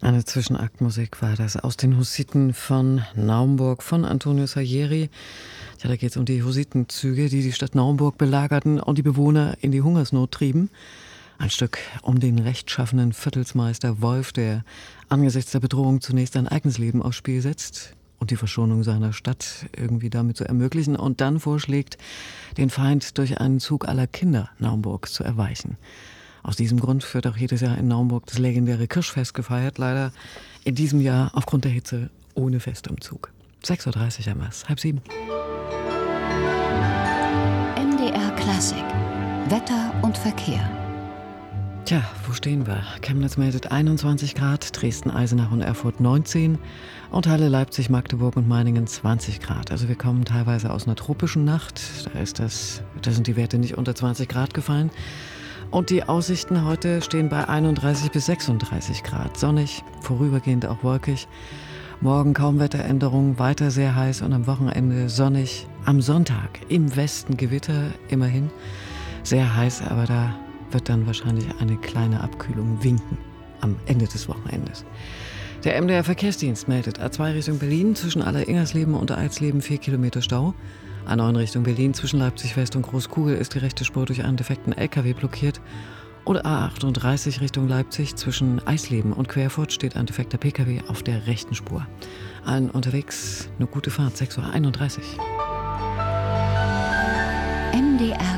Eine Zwischenaktmusik war das aus den Hussiten von Naumburg von Antonio Salieri. Ja, da geht es um die Hussitenzüge, die die Stadt Naumburg belagerten und die Bewohner in die Hungersnot trieben. Ein Stück um den rechtschaffenen Viertelsmeister Wolf, der angesichts der Bedrohung zunächst sein eigenes Leben aufs Spiel setzt und die Verschonung seiner Stadt irgendwie damit zu ermöglichen und dann vorschlägt, den Feind durch einen Zug aller Kinder Naumburgs zu erweichen. Aus diesem Grund wird auch jedes Jahr in Naumburg das legendäre Kirschfest gefeiert. Leider in diesem Jahr aufgrund der Hitze ohne Festumzug. 6.30 Uhr haben wir es, 6:30. MDR Klassik. Wetter und Verkehr. Tja, wo stehen wir? Chemnitz meldet 21 Grad, Dresden, Eisenach und Erfurt 19 und Halle, Leipzig, Magdeburg und Meiningen 20 Grad. Also wir kommen teilweise aus einer tropischen Nacht. Da sind die Werte nicht unter 20 Grad gefallen. Und die Aussichten heute stehen bei 31 bis 36 Grad. Sonnig, vorübergehend auch wolkig. Morgen kaum Wetteränderung, weiter sehr heiß und am Wochenende sonnig. Am Sonntag im Westen Gewitter, immerhin. Sehr heiß, aber da wird dann wahrscheinlich eine kleine Abkühlung winken am Ende des Wochenendes. Der MDR Verkehrsdienst meldet A2 Richtung Berlin zwischen Aller-Ingersleben und Eisleben 4 Kilometer Stau. A9 Richtung Berlin zwischen Leipzig West und Großkugel ist die rechte Spur durch einen defekten LKW blockiert. Und A38 Richtung Leipzig zwischen Eisleben und Querfurt steht ein defekter PKW auf der rechten Spur. Allen unterwegs eine gute Fahrt, 6.31 Uhr. MDR